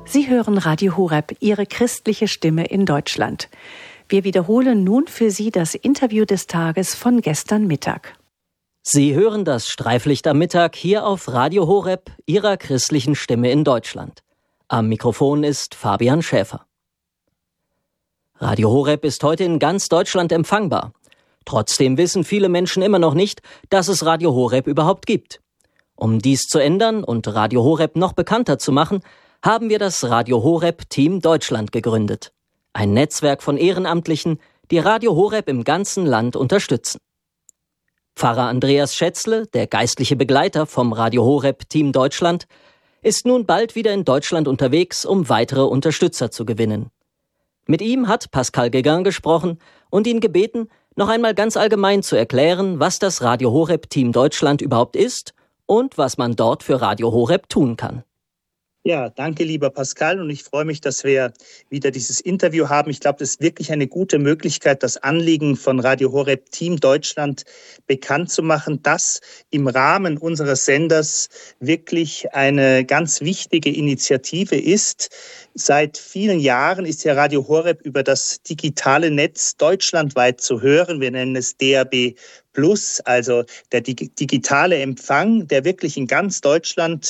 Sie hören Radio Horeb, Ihre christliche Stimme in Deutschland. Wir wiederholen nun für Sie das Interview des Tages von gestern Mittag. Sie hören das Streiflicht am Mittag hier auf Radio Horeb, Ihrer christlichen Stimme in Deutschland. Am Mikrofon ist Fabian Schäfer. Radio Horeb ist heute in ganz Deutschland empfangbar. Trotzdem wissen viele Menschen immer noch nicht, dass es Radio Horeb überhaupt gibt. Um dies zu ändern und Radio Horeb noch bekannter zu machen, haben wir das Radio Horeb Team Deutschland gegründet. Ein Netzwerk von Ehrenamtlichen, die Radio Horeb im ganzen Land unterstützen. Pfarrer Andreas Schätzle, der geistliche Begleiter vom Radio Horeb Team Deutschland, ist nun bald wieder in Deutschland unterwegs, um weitere Unterstützer zu gewinnen. Mit ihm hat Pascal Guégan gesprochen und ihn gebeten, noch einmal ganz allgemein zu erklären, was das Radio Horeb Team Deutschland überhaupt ist und was man dort für Radio Horeb tun kann. Ja, danke, lieber Pascal, und ich freue mich, dass wir wieder dieses Interview haben. Ich glaube, das ist wirklich eine gute Möglichkeit, das Anliegen von Radio Horeb Team Deutschland bekannt zu machen, das im Rahmen unseres Senders wirklich eine ganz wichtige Initiative ist. Seit vielen Jahren ist ja Radio Horeb über das digitale Netz deutschlandweit zu hören. Wir nennen es DAB+, also der digitale Empfang, der wirklich in ganz Deutschland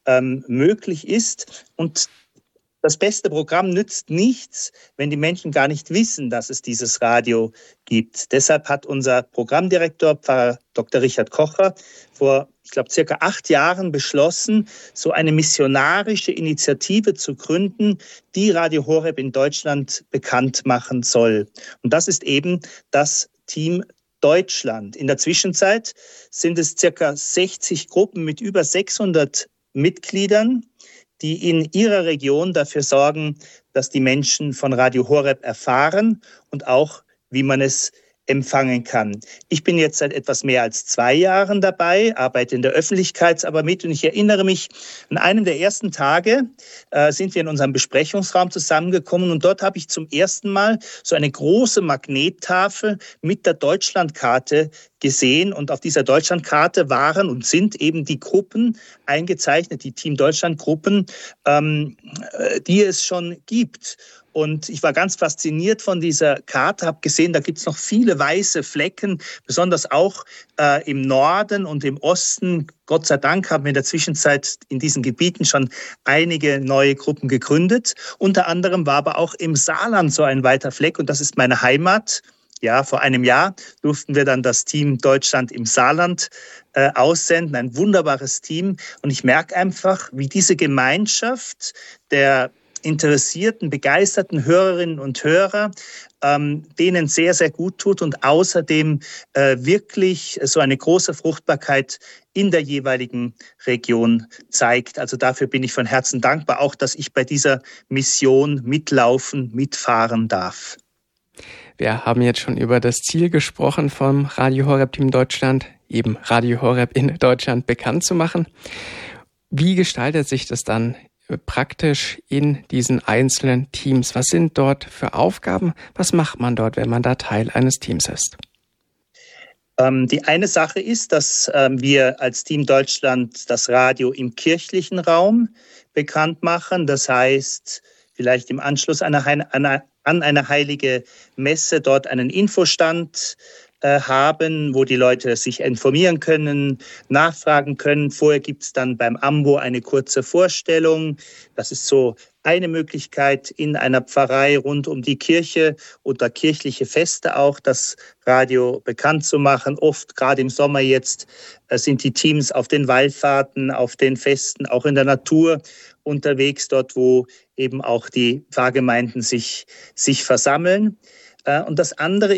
möglich ist. Und das beste Programm nützt nichts, wenn die Menschen gar nicht wissen, dass es dieses Radio gibt. Deshalb hat unser Programmdirektor, Pfarrer Dr. Richard Kocher, vor, ich glaube, circa 8 Jahren beschlossen, so eine missionarische Initiative zu gründen, die Radio Horeb in Deutschland bekannt machen soll. Und das ist eben das Team Deutschland. In der Zwischenzeit sind es circa 60 Gruppen mit über 600 Mitgliedern, die in ihrer Region dafür sorgen, dass die Menschen von Radio Horeb erfahren und auch, wie man es empfangen kann. Ich bin jetzt seit etwas mehr als 2 Jahren dabei, arbeite in der Öffentlichkeitsarbeit mit, und ich erinnere mich, an einem der ersten Tage sind wir in unserem Besprechungsraum zusammengekommen, und dort habe ich zum ersten Mal so eine große Magnettafel mit der Deutschlandkarte gesehen, und auf dieser Deutschlandkarte waren und sind eben die Gruppen eingezeichnet, die Team Deutschland Gruppen, die es schon gibt. Und ich war ganz fasziniert von dieser Karte, habe gesehen, da gibt es noch viele weiße Flecken, besonders auch im Norden und im Osten. Gott sei Dank haben wir in der Zwischenzeit in diesen Gebieten schon einige neue Gruppen gegründet. Unter anderem war aber auch im Saarland so ein weiter Fleck, und das ist meine Heimat. Ja, vor einem Jahr durften wir dann das Team Deutschland im Saarland aussenden, ein wunderbares Team. Und ich merke einfach, wie diese Gemeinschaft der interessierten, begeisterten Hörerinnen und Hörer denen sehr, sehr gut tut und außerdem wirklich so eine große Fruchtbarkeit in der jeweiligen Region zeigt. Also dafür bin ich von Herzen dankbar, auch dass ich bei dieser Mission mitlaufen, mitfahren darf. Wir haben jetzt schon über das Ziel gesprochen vom Radio Horeb Team Deutschland, eben Radio Horeb in Deutschland bekannt zu machen. Wie gestaltet sich das dann praktisch in diesen einzelnen Teams? Was sind dort für Aufgaben? Was macht man dort, wenn man da Teil eines Teams ist? Die eine Sache ist, dass wir als Team Deutschland das Radio im kirchlichen Raum bekannt machen. Das heißt, vielleicht im Anschluss an eine heilige Messe dort einen Infostand haben, wo die Leute sich informieren können, nachfragen können. Vorher gibt es dann beim AMBO eine kurze Vorstellung. Das ist so eine Möglichkeit, in einer Pfarrei rund um die Kirche oder kirchliche Feste auch das Radio bekannt zu machen. Oft, gerade im Sommer jetzt, sind die Teams auf den Wallfahrten, auf den Festen, auch in der Natur unterwegs, dort wo eben auch die Pfarrgemeinden sich versammeln. Und das andere